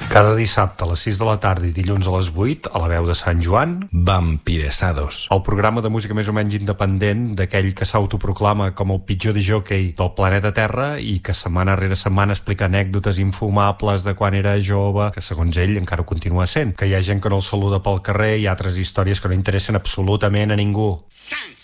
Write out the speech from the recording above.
Cada dissabte a les 6 de la tarda i dilluns a les 8, a la veu de Sant Joan, Vampiresados. el programa de música més o menys independent d'aquell que s'autoproclama com el pitjor discjòquei del planeta Terra i que setmana rere setmana explica anècdotes infumables de quan era jove, que segons ell encara ho continua sent, que hi ha gent que no el saluda pel carrer i altres històries que no interessen absolutament a ningú. Sant